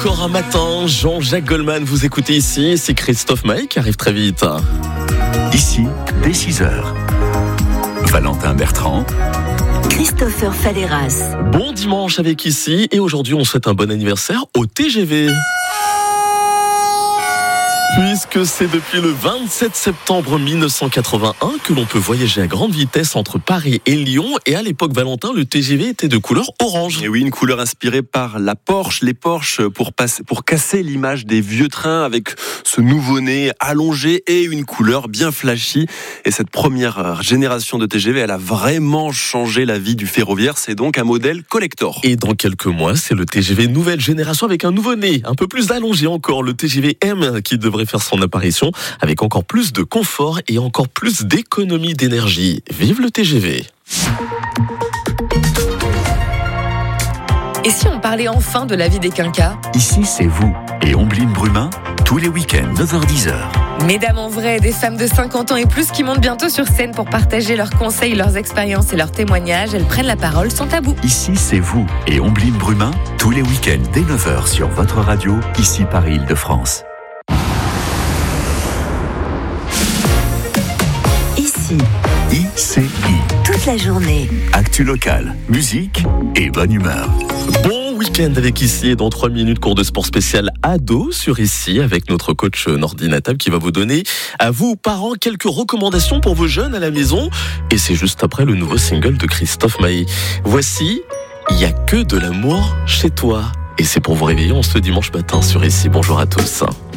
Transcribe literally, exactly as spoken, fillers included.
encore un matin, Jean-Jacques Goldman, vous écoutez ici, c'est Christophe Maé qui arrive très vite. Ici, dès six heures, Valentin Bertrand, Christopher Falleras. Bon dimanche avec ici, et aujourd'hui on souhaite un bon anniversaire au T G V. Puisque c'est depuis le vingt-sept septembre mille neuf cent quatre-vingt-un que l'on peut voyager à grande vitesse entre Paris et Lyon. Et à l'époque, Valentin, le T G V était de couleur orange. Et oui, une couleur inspirée par la Porsche. Les Porsche pour, passer, pour casser l'image des vieux trains avec ce nouveau nez allongé et une couleur bien flashy. Et cette première génération de T G V, elle a vraiment changé la vie du ferroviaire. C'est donc un modèle collector. Et dans quelques mois, c'est le T G V nouvelle génération avec un nouveau nez, un peu plus allongé encore, le T G V M qui devrait faire son apparition avec encore plus de confort et encore plus d'économie d'énergie. Vive le T G V! Et si on parlait enfin de la vie des quinquas ? Ici c'est vous et Ombline Brumain, tous les week-ends, neuf heures dix. Mes dames en vrai, des femmes de cinquante ans et plus qui montent bientôt sur scène pour partager leurs conseils, leurs expériences et leurs témoignages. Elles prennent la parole sans tabou. Ici c'est vous et Ombline Brumain, tous les week-ends dès neuf heures sur votre radio, ici Paris-Île-de-France. Ici, I C I. toute la journée. Actu locale, musique et bonne humeur. Bon week-end avec ici et dans trois minutes, cours de sport spécial ado sur ici avec notre coach Nordine Natab qui va vous donner à vous, parents, quelques recommandations pour vos jeunes à la maison. Et c'est juste après le nouveau single de Christophe Maé. Voici Il y a que de l'amour chez toi. Et c'est pour vous réveiller en ce dimanche matin sur ici. Bonjour à tous.